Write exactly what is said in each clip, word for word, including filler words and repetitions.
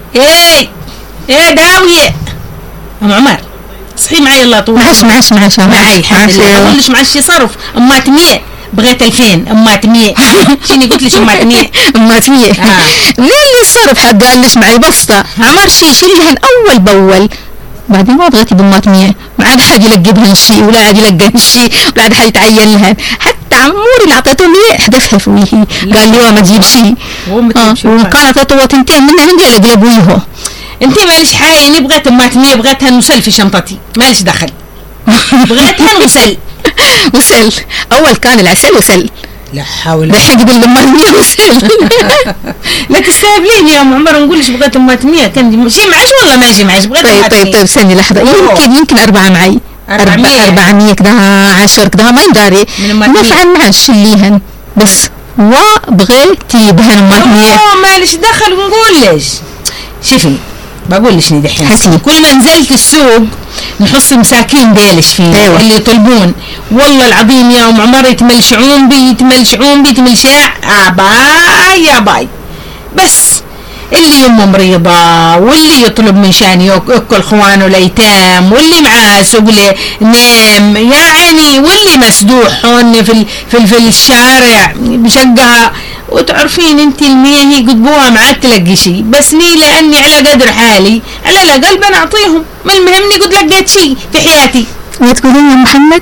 ايه ايه داوية ام عمر صحي معي الله طول معش معش معش معي اقول لك معش صرف امات مية بغيت ألفين امات مية شني قلت لك امات مية امات مية منين اللي الصرف حق قال لك معي بسطة عمر شي شيلهن اول باول بعدين ما بغيتي بامات مية ما عاد حد يلقبهن شي ولا عاد يلقبهن شي ولا عاد حد يتعين لهن حتى عموري اللي اعطيته مية حدفها في وجهي قال لي ما تجيب شي وكانت اعطيته تنتين منها عندي اقلب وجهه انتي مالش حاجه اني بغيت امات مية بغيتها نسل في شنطتي مالش دخل بغيتها نسل وسل اول كان العسل وسل لا حول الحين يقول امات مية وسل لا تستهبلين يا ام عمر نقول لك بغيت امات مية كان شي معاش والله ماشي معاش بغيت طيب طيب طيب استني لحظه يمكن يمكن أربعة معي أربعمية أربعمية كده عشر كده ما يداري نفعل معاش ليهن بس وبغيتي بهن امات مية اه مالش دخل ونقول ليش شوفي بقول لك دحين كل ما نزلت السوق نحص مساكين ديلش فيه أيوة. اللي يطلبون والله العظيم يا ام عمر يتملشعون بي يتملشعون بي يتملشع باي يا باي بس اللي يمه مريضة واللي يطلب من شان ياكل اخوانه الايتام واللي معاه سقله نام يعني واللي مسدوح هون في في في الشارع بشقها وتعرفين انت المية هي قدبوها ما عاد تلاقي شيء بس ني لاني على قدر حالي على الاقل بنعطيهم ما المهمني قد لقيت شيء في حياتي. وتقولين يا محمد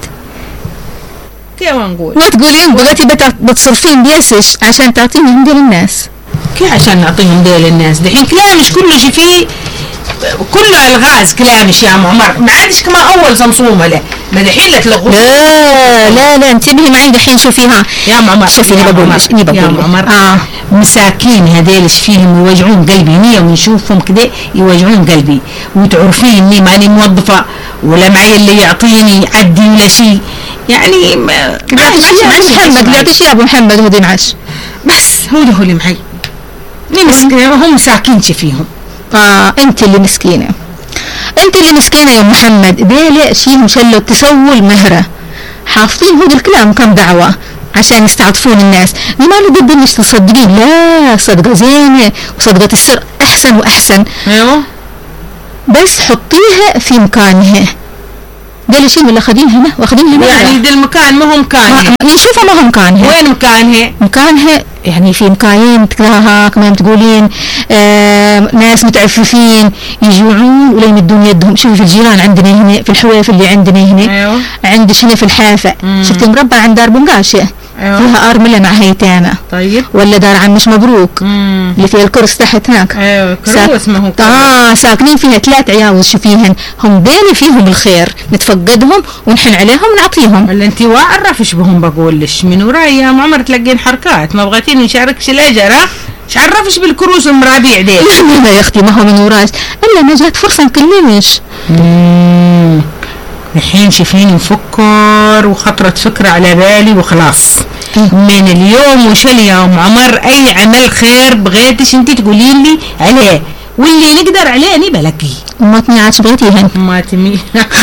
كيف نقول وتقولين بغيتي بتصرفين بيسش عشان تعطيهم ديل الناس كيف عشان نعطيهم ديل الناس دحين كلامش كله شي فيه كله الغاز كلامش يا عمر ما عادش كما اول صمصومه له ما دحين لا تلغوا لا لا لا انتبهي معي دحين شوفيها يا عمر شوفي انا بقول لك انا بقول يا عمر اه مساكين هذيلش فيهم يوجعون قلبي نيه ونشوفهم كده يوجعون قلبي وتعرفين اني ماني موظفه ولا معي اللي يعطيني عدي ولا شيء يعني ما محمد لا تشي يا ابو محمد هو معاش بس هو ده هو اللي معي مين مسكين هم مساكين فيهم. اه انت اللي مسكينه انت اللي مسكينه يا محمد ديلي شيهم شلوا تسووا المهره حافظين هو الكلام كم دعوه عشان يستعطفون الناس ما له ضد انك تصدقين لا صدقه زينه وصدقه السر احسن واحسن ايوه بس حطيها في مكانها قال شيء ولا اخذينها هنا واخذينها يعني ده المكان ما هو مكانها نشوفها ما هو مكانها وين مكانها مكانها يعني في مكاين كذا كما تقولين آه ناس متعففين يجوعون ولا يمدون يدهم شوفي في الجيران عندنا هنا في الحويف اللي عندنا هنا أيوه. عندش هنا في الحافة شفت مربع عند دار بنقاشة أيوه. فيها أرملة مع هيتامة طيب ولا دار عمش مبروك مم. اللي فيها الكرس تحت هناك ايوه كروس ساك... ما هو كروس. اه ساكنين فيها ثلاث عيال شوفيهن هم ديلي فيهم الخير نتفقدهم ونحن عليهم ونعطيهم ولا انت واعرفش بهم بقولش من وراي يا عمر تلقين حركات ما بغيتين نشاركش الاجر ها ايش عرفش بالكروس المرابيع ديل لا لا يا اختي ما هو من وراش الا ما جات فرصه نكلمش امم الحين شوفيني نفكر وخطرت فكره على بالي وخلاص من اليوم وشل يا ام عمر اي عمل خير بغيتش انت تقولين لي عليه واللي نقدر عليه اني بلاقيه. اماتني عاد بغيتيهن اماتني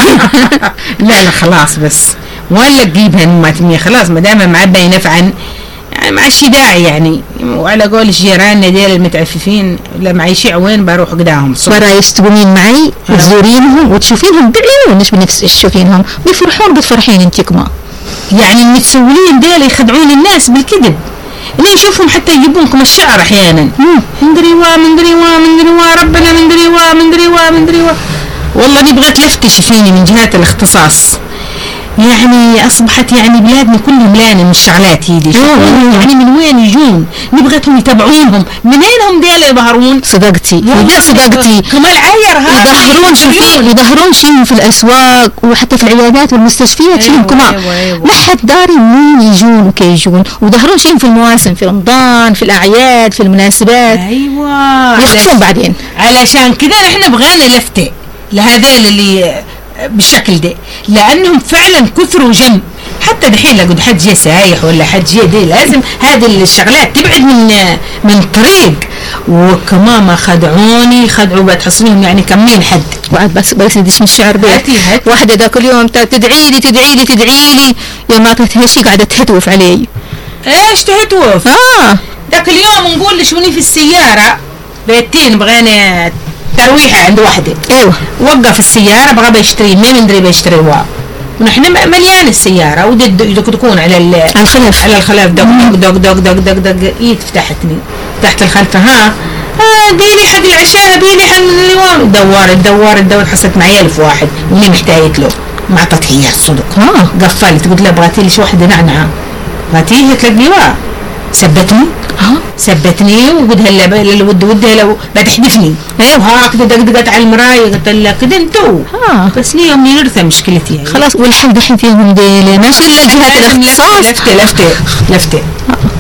لا لا خلاص بس ولا تجيبهن اماتني خلاص ما دام معبى نفعا يعني ما عادش داعي يعني وعلى قول جيراننا ديال المتعففين لا معيشي وين بروح قداهم برا يستقومين معي تزورينهم وتشوفينهم بعيونهم مش بنفسك تشوفينهم بيفرحون بتفرحين انت كمان يعني المتسولين ديل يخدعون الناس بالكذب اللي يشوفهم حتى يجيبونكم الشعر احيانا مندري وا مندري وا مندري وا ربنا مندري وا مندري وا مندري وا والله اني بغيت لفتش فيني من جهات الاختصاص يعني اصبحت يعني بلادنا كلها ملانه من الشغلات هذي يعني من وين يجون نبغتهم يتابعونهم منين هم ديل يظهرون صدقتي لا صدقتي كمال عير هذا يظهرون شوفي يظهرون شيء في الاسواق وحتى في العيادات والمستشفيات شيء كمان أيوة أيوة. ما حد داري منين يجون وكي يجون ويظهرون شيء في المواسم في رمضان في الاعياد في المناسبات ايوه يختفون بعدين علشان كذا احنا بغينا لفته لهذيل اللي بالشكل ده لانهم فعلا كثروا جنب حتى دحين لقد حد جاي سايح ولا حد جاي دي لازم هذه الشغلات تبعد من من طريق وكمان ما خدعوني خدعوا بتحصلهم يعني كمين حد وعاد بس بس يدش من الشعر بيت واحدة ذاك اليوم تدعي لي تدعي لي تدعي لي يا ما تهشي قاعدة تهتوف علي ايش تهتوف اه ذاك اليوم نقول لشوني في السيارة بيتين بغينا ترويحة عند واحدة. ايوه. وقف السيارة بغى بيشتري ما مندري بيشتري وا ونحن مليان السيارة ودد تكون على الخلف على الخلف دق دق دق دق دق دق دق ايد فتحتني تحت الخلفة ها آه بيلي حق العشاء بيلي حق الليوان دورت دورت دورت حصلت معي ألف واحد وني محتاجت له ما عطت هي الصدق. اه قفلت قلت لها بغيتي لي شي واحدة نعنعة بغيتي تلاقي وا سبتني ها سبتني وقد هلا الود ودها لو بتحدفني. ايوه هكذا دقدقت على المرايه قلت لها كده انتو ها بس لي يوم يرثى مشكلتي يعني. خلاص والحين دحين فيهم ديلي ما شاء الله جهات الاختصاص لفتة لفتة لفتة